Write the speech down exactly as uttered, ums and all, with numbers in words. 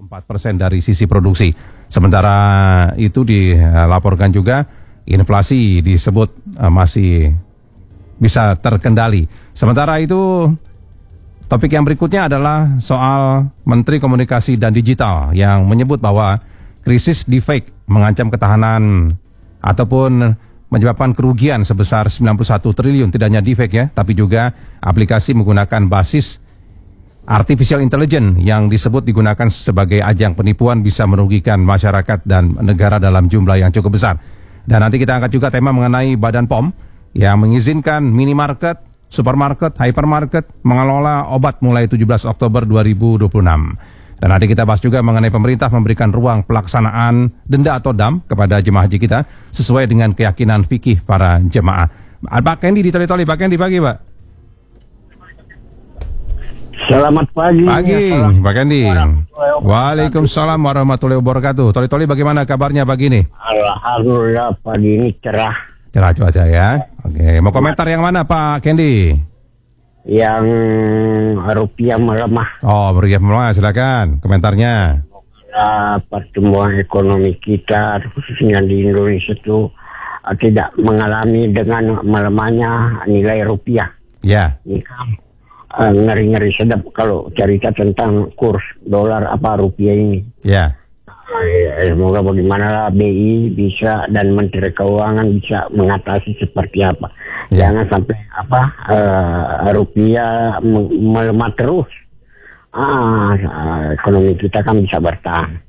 empat persen dari sisi produksi. Sementara itu dilaporkan juga inflasi disebut uh, masih bisa terkendali. Sementara itu topik yang berikutnya adalah soal Menteri Komunikasi dan Digital yang menyebut bahwa krisis deepfake mengancam ketahanan ataupun menyebabkan kerugian sebesar sembilan puluh satu triliun, tidak hanya deepfake ya, tapi juga aplikasi menggunakan basis artificial intelligence yang disebut digunakan sebagai ajang penipuan bisa merugikan masyarakat dan negara dalam jumlah yang cukup besar. Dan nanti kita angkat juga tema mengenai Badan P O M yang mengizinkan minimarket, supermarket, hypermarket mengelola obat mulai tujuh belas Oktober dua ribu dua puluh enam. Dan nanti kita bahas juga mengenai pemerintah memberikan ruang pelaksanaan denda atau dam kepada jemaah haji kita sesuai dengan keyakinan fikih para jemaah. Pak Kendi di Toli-Toli, Pak Kendi pagi Pak. Selamat pagi. Pagi, ya, Pak Kendi. Waalaikumsalam warahmatullahi wabarakatuh. Toli-Toli bagaimana kabarnya pagi ini? Alhamdulillah pagi ini cerah. Cerah cuaca ya. Oke, mau komentar yang mana Pak Kendi? Yang rupiah melemah. Oh, rupiah melemah, silakan komentarnya. Nah, pertumbuhan ekonomi kita khususnya di Indonesia itu uh, tidak mengalami dengan melemahnya nilai rupiah. Ya. Ini kan uh, ngeri-ngeri sedap kalau cerita tentang kurs dolar apa rupiah ini. Ya. Eh, semoga bagaimana B I bisa dan Menteri Keuangan bisa mengatasi seperti apa. Ya. Jangan sampai apa uh, rupiah melemah terus. Ah, ekonomi kita kan bisa bertahan.